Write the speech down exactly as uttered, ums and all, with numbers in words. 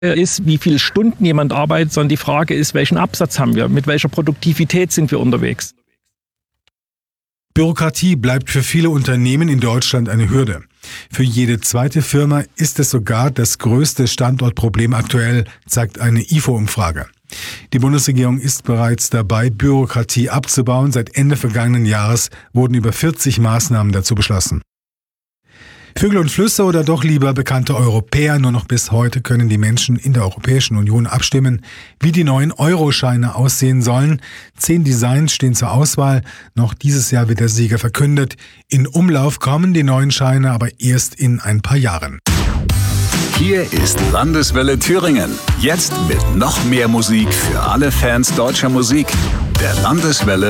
ist, wie viele Stunden jemand arbeitet, sondern die Frage ist, welchen Absatz haben wir, mit welcher Produktivität sind wir unterwegs. Bürokratie bleibt für viele Unternehmen in Deutschland eine Hürde. Für jede zweite Firma ist es sogar das größte Standortproblem aktuell, zeigt eine I F O-Umfrage. Die Bundesregierung ist bereits dabei, Bürokratie abzubauen. Seit Ende vergangenen Jahres wurden über vierzig Maßnahmen dazu beschlossen. Vögel und Flüsse oder doch lieber bekannte Europäer? Nur noch bis heute können die Menschen in der Europäischen Union abstimmen, wie die neuen Euroscheine aussehen sollen. Zehn Designs stehen zur Auswahl. Noch dieses Jahr wird der Sieger verkündet. In Umlauf kommen die neuen Scheine aber erst in ein paar Jahren. Hier ist Landeswelle Thüringen. Jetzt mit noch mehr Musik für alle Fans deutscher Musik. Der Landeswelle